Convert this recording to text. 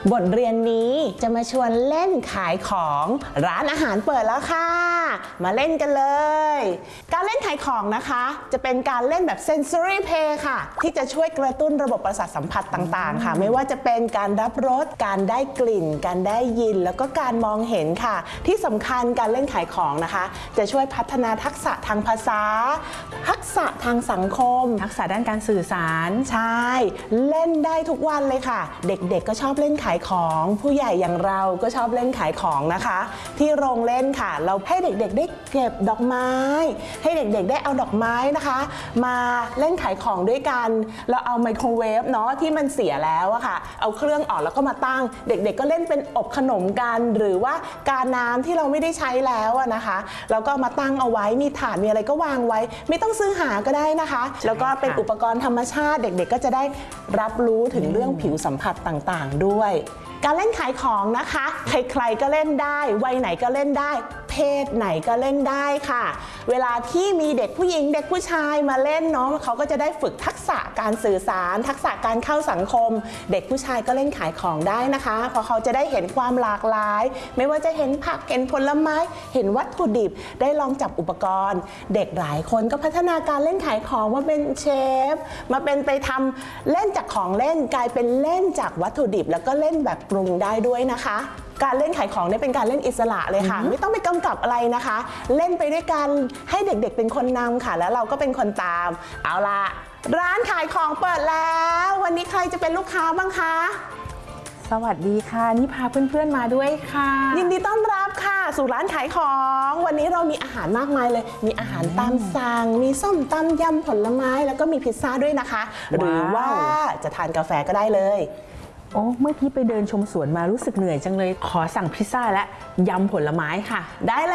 บทเรียนนี้จะมาชวนเล่นขายของร้านอาหารเปิดแล้วค่ะมาเล่นกันเลยการเล่นขายของนะคะจะเป็นการเล่นแบบ sensory play ค่ะที่จะช่วยกระตุ้นระบบประสาทสัมผัสต่างๆค่ะไม่ว่าจะเป็นการรับรสการได้กลิ่นการได้ยินแล้วก็การมองเห็นค่ะที่สำคัญการเล่นขายของนะคะจะช่วยพัฒนาทักษะทางภาษาทักษะทางสังคมทักษะด้านการสื่อสารใช่เล่นได้ทุกวันเลยค่ะเด็กๆก็ชอบเล่นขายของผู้ใหญ่อย่างเราก็ชอบเล่นขายของนะคะที่โรงเล่นค่ะเราให้เด็กๆได้เก็บดอกไม้ให้เด็กๆได้เอาดอกไม้นะคะมาเล่นขายของด้วยกันเราเอาไมโครเวฟเนาะที่มันเสียแล้วอะค่ะเอาเครื่องออกแล้วก็มาตั้งเด็กๆก็เล่นเป็นอบขนมกันหรือว่ากาน้ำที่เราไม่ได้ใช้แล้วนะคะแล้วก็มาตั้งเอาไว้มีถาดมีอะไรก็วางไว้ไม่ต้องซื้อหาก็ได้นะคะแล้วก็เป็นอุปกรณ์ธรรมชาติเด็กๆก็จะได้รับรู้ถึงเรื่องผิวสัมผัสต่างๆด้วยการเล่นขายของนะคะใครๆก็เล่นได้วัยไหนก็เล่นได้เพศไหนก็เล่นได้ค่ะเวลาที่มีเด็กผู้หญิงเด็กผู้ชายมาเล่นเนาะเขาก็จะได้ฝึกทักษะการสื่อสารทักษะการเข้าสังคมเด็กผู้ชายก็เล่นขายของได้นะคะเพราะเขาจะได้เห็นความหลากหลายไม่ว่าจะเห็นผักเห็นผลไม้เห็นวัตถุดิบได้ลองจับอุปกรณ์เด็กหลายคนก็พัฒนาการเล่นขายของมาเป็นเชฟมาเป็นไปทำเล่นจากของเล่นกลายเป็นเล่นจากวัตถุดิบแล้วก็เล่นแบบปรุงได้ด้วยนะคะการเล่นขายของเนี่ยเป็นการเล่นอิสระเลยค่ะไม่ต้องไปกำกับอะไรนะคะเล่นไปด้วยกันให้เด็กๆเป็นคนนำค่ะแล้วเราก็เป็นคนตามเอาละร้านขายของเปิดแล้ววันนี้ใครจะเป็นลูกค้าบ้างคะสวัสดีค่ะนี่พาเพื่อนๆมาด้วยค่ะยินดีต้อนรับค่ะสู่ร้านขายของวันนี้เรามีอาหารมากมายเลยมีอาหารตามสั่งมีส้มตำยำผลไม้แล้วก็มีพิซซ่าด้วยนะคะหรือว่าจะทานกาแฟก็ได้เลยโอ้เมื่อกี้ไปเดินชมสวนมารู้สึกเหนื่อยจังเลยขอสั่งพิซซ่าและยำผลไม้ค่ะได้เลย